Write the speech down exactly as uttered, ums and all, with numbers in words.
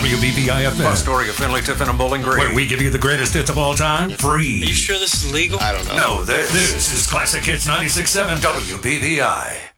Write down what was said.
W B V I F M. Fun story of Finley, Tiffin, and Bowling Green. Where we give you the greatest hits of all time, free. Are you sure this is legal? I don't know. No, this, this is Classic Hits ninety-six point seven W B V I.